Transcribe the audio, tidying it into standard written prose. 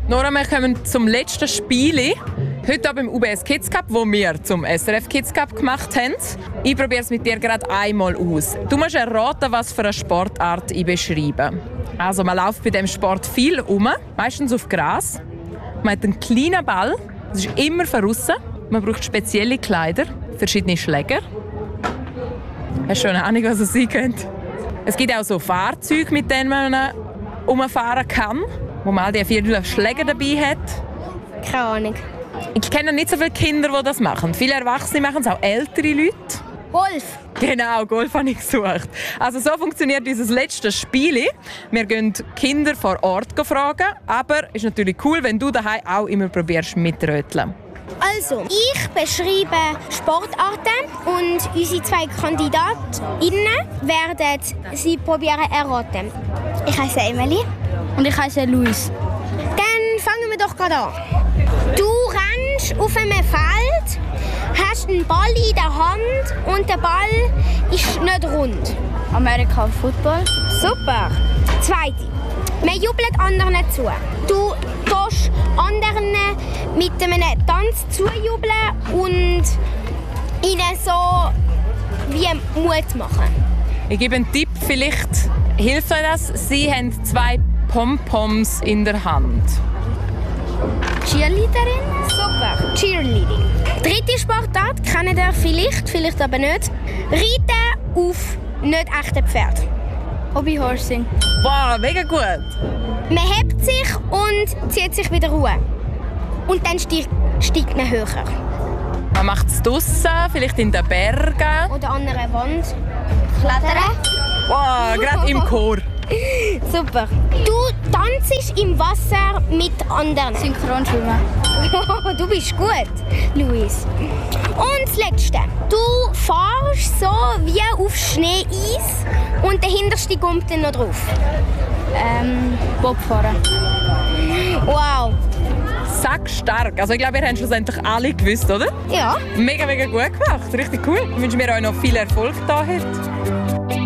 Nora, wir kommen zum letzten Spiel. Heute beim UBS Kids Cup, wo wir zum SRF Kids Cup gemacht haben. Ich probiere es mit dir gerade einmal aus. Du musst erraten, was für eine Sportart ich beschreibe. Also, man läuft bei diesem Sport viel rum, meistens auf Gras. Man hat einen kleinen Ball, das ist immer von aussen. Man braucht spezielle Kleider, verschiedene Schläger. Hast du schon eine Ahnung, was es sein könnte? Es gibt auch so Fahrzeuge, mit denen man umfahren kann, wo man all die 4 Schläger dabei hat. Keine Ahnung. Ich kenne nicht so viele Kinder, die das machen. Viele Erwachsene machen es, auch ältere Leute. Golf. Genau, Golf habe ich gesucht. Also so funktioniert dieses letzte Spiel. Wir gehen Kinder vor Ort fragen, aber es ist natürlich cool, wenn du daheim auch immer probierst mitröteln. Also, ich beschreibe Sportarten und unsere 2 KandidatInnen werden sie probieren erraten. Ich heiße Emily. Und ich heiße Luis. Dann fangen wir doch gerade an. Du rennst auf einem Feld, hast einen Ball in der Hand und der Ball ist nicht rund. American Football. Super. Zweite. Man jubelt anderen zu. Du tust anderen mit einem Tanz zujubeln und ihnen so wie Mut machen. Ich gebe einen Tipp, vielleicht hilft euch das. Sie haben 2 Pompoms in der Hand. Cheerleaderin? Super. Cheerleading. Dritte Sportart kennt ihr vielleicht aber nicht. Reiten auf nicht echten Pferd. Hobbyhorsing. Wow, mega gut! Man hebt sich und zieht sich wieder Ruhe. Und dann steigt man höher. Man macht es draussen, vielleicht in den Bergen. Oder an einer Wand. Klettern. Wow, gerade im Chor. Super. Du tanzt im Wasser mit anderen. Synchronschwimmen. Du bist gut, Luis. Und das Letzte. Du fährst so wie auf Schneeeis und der hinterste kommt dann noch drauf. Bobfahren. Wow. Sackstark. Also ich glaube, ihr habt schlussendlich alle gewusst, oder? Ja. Mega, mega gut gemacht. Richtig cool. Ich wünsche mir euch noch viel Erfolg da heute.